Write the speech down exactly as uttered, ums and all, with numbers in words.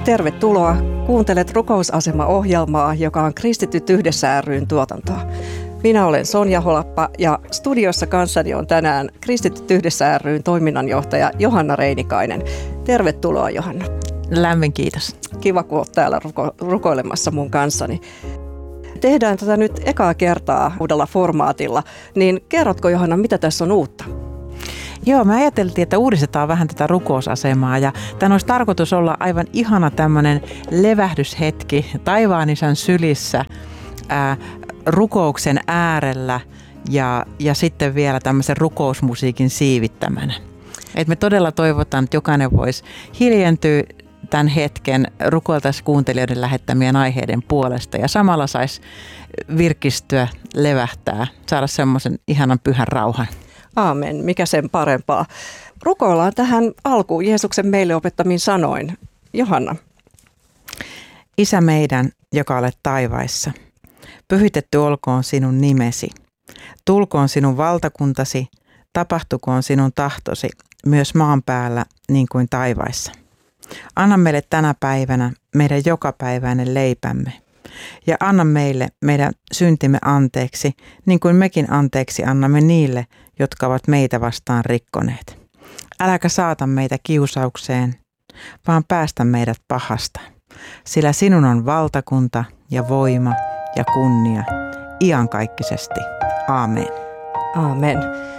Tervetuloa. Kuuntelet Rukousasema-ohjelmaa, joka on Kristityt yhdessä ry:n tuotantoa. Minä olen Sonja Holappa ja studiossa kanssani on tänään Kristityt yhdessä ry:n toiminnanjohtaja Johanna Reinikainen. Tervetuloa, Johanna. Lämmin kiitos. Kiva, kun olet täällä ruko- rukoilemassa mun kanssani. Tehdään tätä nyt ekaa kertaa uudella formaatilla, niin kerrotko, Johanna, mitä tässä on uutta? Joo, me ajateltiin, että uudistetaan vähän tätä rukousasemaa ja tämän olisi tarkoitus olla aivan ihana tämmöinen levähdyshetki taivaan isän sylissä, ää, rukouksen äärellä ja, ja sitten vielä tämmöisen rukousmusiikin siivittämänä. Et me todella toivotaan, että jokainen voisi hiljentyä tämän hetken, rukoiltaisi kuuntelijoiden lähettämien aiheiden puolesta ja samalla saisi virkistyä, levähtää, saada semmoisen ihanan pyhän rauhan. Aamen, mikä sen parempaa. Rukoillaan tähän alkuun Jeesuksen meille opettamin sanoin. Johanna. Isä meidän, joka olet taivaissa, pyhitetty olkoon sinun nimesi. Tulkoon sinun valtakuntasi, tapahtukoon sinun tahtosi, myös maan päällä niin kuin taivaissa. Anna meille tänä päivänä meidän jokapäiväinen leipämme. Ja anna meille meidän syntimme anteeksi, niin kuin mekin anteeksi annamme niille, jotka ovat meitä vastaan rikkoneet. Äläkä saata meitä kiusaukseen, vaan päästä meidät pahasta. Sillä sinun on valtakunta ja voima ja kunnia iankaikkisesti. Aamen. Aamen.